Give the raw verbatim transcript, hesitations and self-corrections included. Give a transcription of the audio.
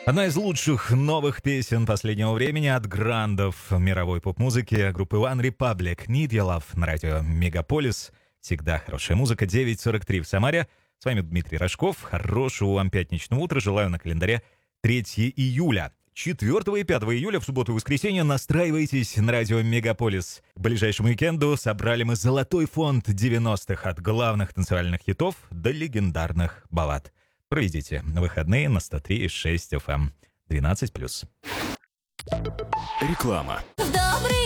Одна из лучших новых песен последнего времени от грандов мировой поп-музыки группы One Republic «Need Your Love» на радио Мегаполис. Всегда хорошая музыка. девять сорок три в Самаре. С вами Дмитрий Рожков. Хорошего вам пятничного утра. Желаю на календаре третьего июля. четвёртого и пятого июля, в субботу и воскресенье, настраивайтесь на радио Мегаполис. К ближайшему уикенду собрали мы золотой фонд девяностых от главных танцевальных хитов до легендарных баллад. Проведите выходные на сто три и шесть эф эм. двенадцать плюс. Реклама. Добрый